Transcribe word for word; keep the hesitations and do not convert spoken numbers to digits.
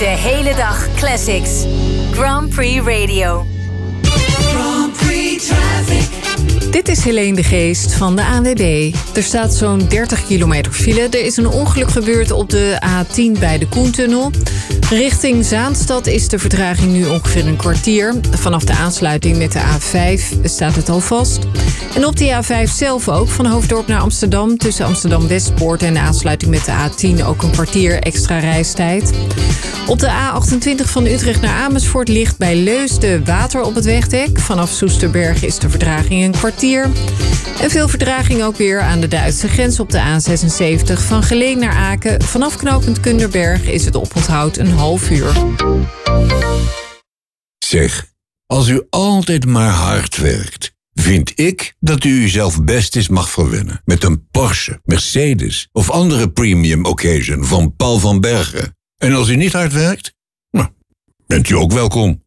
De hele dag classics. Grand Prix Radio. Grand Prix Traffic. Dit is Helene de Geest van de A N W B. Er staat zo'n dertig kilometer file. Er is een ongeluk gebeurd op de A tien bij de Koentunnel. Richting Zaanstad is de vertraging nu ongeveer een kwartier. Vanaf de aansluiting met de A vijf staat het al vast. En op de A vijf zelf ook, van Hoofddorp naar Amsterdam... tussen Amsterdam-Westpoort en de aansluiting met de A tien... ook een kwartier extra reistijd. Op de A achtentwintig van Utrecht naar Amersfoort ligt bij Leusden water op het wegdek. Vanaf Soesterberg is de vertraging een kwartier. En veel vertraging ook weer aan de Duitse grens op de A zesenzeventig... van Geleen naar Aken. Vanaf knooppunt Kunderberg is het oponthoud een half uur. Zeg, als u altijd maar hard werkt, vind ik dat u uzelf best eens mag verwennen met een Porsche, Mercedes of andere premium occasion van Paul van Bergen. En als u niet hard werkt, nou, bent u ook welkom.